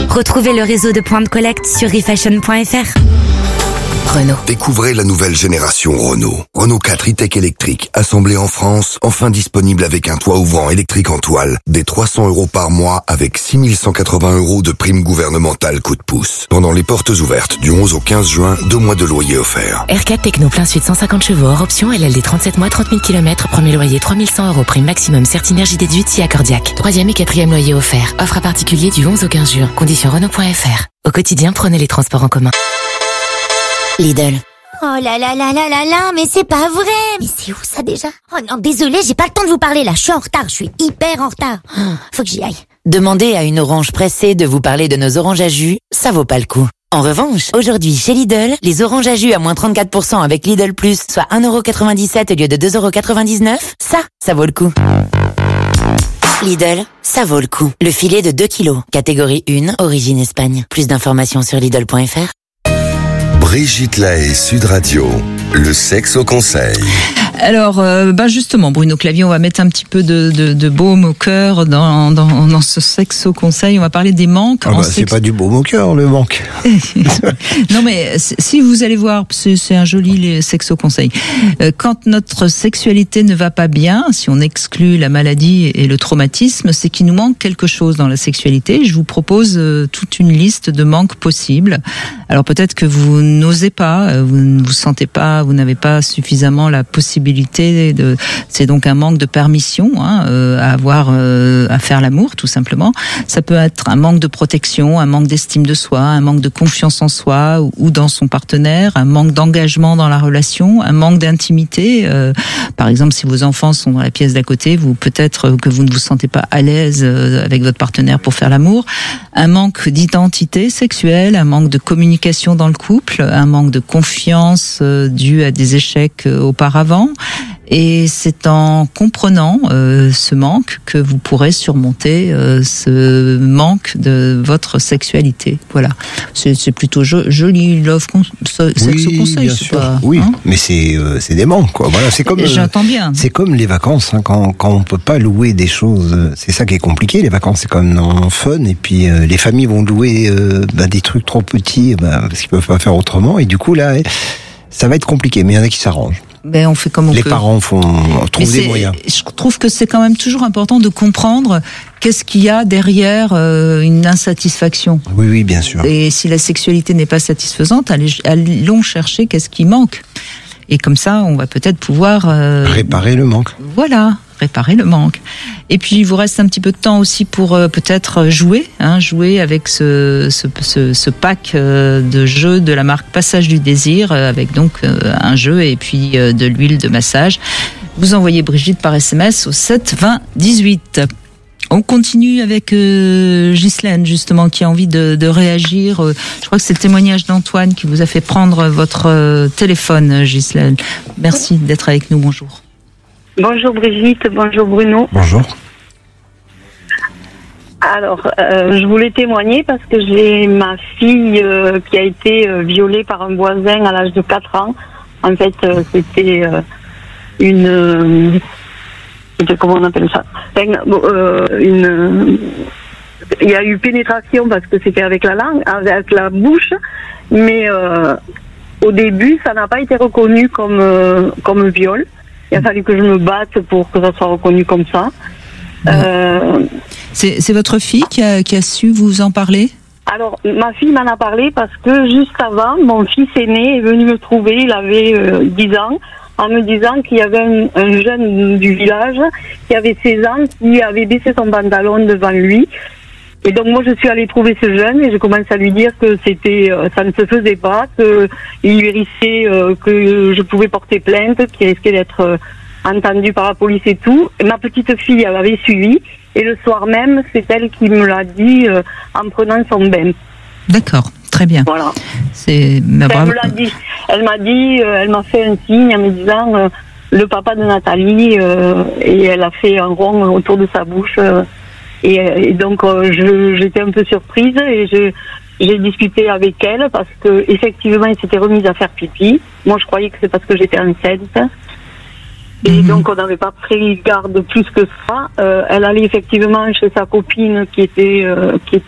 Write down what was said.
Retrouvez le réseau de points de collecte sur refashion.fr. Renault. Découvrez la nouvelle génération Renault. Renault 4 e-tech électrique, assemblé en France, enfin disponible avec un toit ouvrant électrique en toile, des 300 € par mois avec 6 180 € de prime gouvernementale coup de pouce. Pendant les portes ouvertes du 11 au 15 juin, 2 mois de loyer offerts. R4 Techno plein sud 150 chevaux hors option, LLD 37 mois, 30 000 km, premier loyer 3 100 €, prime maximum Certinergie déduite si accordiaque. 3e et 4e loyer offert. Offre à particulier du 11 au 15 juin. Conditions Renault.fr. Au quotidien, prenez les transports en commun. Lidl. Oh là là là là là là, mais c'est pas vrai. Mais c'est où ça déjà? Oh non, désolé, j'ai pas le temps de vous parler là, je suis en retard, je suis hyper en retard. Faut que j'y aille. Demandez à une orange pressée de vous parler de nos oranges à jus, ça vaut pas le coup. En revanche, aujourd'hui chez Lidl, les oranges à jus à moins 34% avec Lidl Plus, soit 1,97 € au lieu de 2,99 €, ça vaut le coup. Lidl, ça vaut le coup. Le filet de 2 kilos, catégorie 1, origine Espagne. Plus d'informations sur Lidl.fr. Brigitte Lahaie, Sud Radio, le sexe au conseil. Alors, justement, Bruno Clavier, on va mettre un petit peu de baume au cœur dans ce sexe au conseil. On va parler des manques. C'est pas du baume au cœur, le manque. Non, mais si vous allez voir, c'est un joli sexe au conseil. Quand notre sexualité ne va pas bien, si on exclut la maladie et le traumatisme, c'est qu'il nous manque quelque chose dans la sexualité. Je vous propose toute une liste de manques possibles. Alors peut-être que vous n'osez pas, vous ne vous sentez pas, vous n'avez pas suffisamment la possibilité c'est donc un manque de permission à faire l'amour, tout simplement. Ça peut être un manque de protection, un manque d'estime de soi, un manque de confiance en soi ou dans son partenaire, un manque d'engagement dans la relation, un manque d'intimité. Par exemple, si vos enfants sont dans la pièce d'à côté, peut-être que vous ne vous sentez pas à l'aise avec votre partenaire pour faire l'amour. Un manque d'identité sexuelle, un manque de communication dans le couple, un manque de confiance dû à des échecs auparavant. Et c'est en comprenant ce manque que vous pourrez surmonter ce manque de votre sexualité. Voilà, c'est plutôt joli love sexe au conseil. Bien sûr. Oui, mais c'est des manques, quoi. Voilà, c'est comme. J'entends bien. C'est comme les vacances, hein, quand on peut pas louer des choses. C'est ça qui est compliqué. Les vacances, c'est comme en fun, et puis les familles vont louer des trucs trop petits, parce qu'ils peuvent pas faire autrement. Et du coup là, ça va être compliqué. Mais il y en a qui s'arrangent. On fait comme on peut. Les parents trouvent des moyens. Je trouve que c'est quand même toujours important de comprendre qu'est-ce qu'il y a derrière une insatisfaction. Oui, bien sûr. Et si la sexualité n'est pas satisfaisante, allons chercher qu'est-ce qui manque. Et comme ça, on va peut-être pouvoir réparer le manque. Voilà, réparer le manque. Et puis, il vous reste un petit peu de temps aussi pour peut-être jouer avec ce pack de jeux de la marque Passage du Désir, avec donc un jeu et puis de l'huile de massage. Vous envoyez Brigitte par SMS au 7 20 18. On continue avec Ghislaine, justement, qui a envie de réagir. Je crois que c'est le témoignage d'Antoine qui vous a fait prendre votre téléphone, Ghislaine. Merci d'être avec nous. Bonjour. Bonjour Brigitte, bonjour Bruno. Bonjour. Alors, je voulais témoigner parce que j'ai ma fille qui a été violée par un voisin à l'âge de 4 ans. En fait, c'était comment on appelle ça, il y a eu pénétration parce que c'était avec la langue, avec la bouche, mais au début ça n'a pas été reconnu comme viol. Il a fallu que je me batte pour que ça soit reconnu comme ça. C'est votre fille qui a su vous en parler? Alors, ma fille m'en a parlé parce que juste avant, mon fils aîné est venu me trouver, il avait 10 ans, en me disant qu'il y avait un jeune du village qui avait 16 ans qui avait baissé son pantalon devant lui. Et donc moi je suis allée trouver ce jeune et je commence à lui dire que ça ne se faisait pas, qu'il méritait que je pouvais porter plainte, qu'il risquait d'être entendu par la police et tout. Et ma petite fille, elle avait suivi et le soir même, c'est elle qui me l'a dit en prenant son bain. D'accord, très bien. Voilà. Elle me l'a dit. Elle m'a fait un signe en me disant le papa de Nathalie et elle a fait un rond autour de sa bouche. Et donc j'étais un peu surprise et j'ai discuté avec elle parce que effectivement elle s'était remise à faire pipi. Moi je croyais que c'est parce que j'étais enceinte. Et donc on n'avait pas pris garde plus que ça. Elle allait effectivement chez sa copine qui était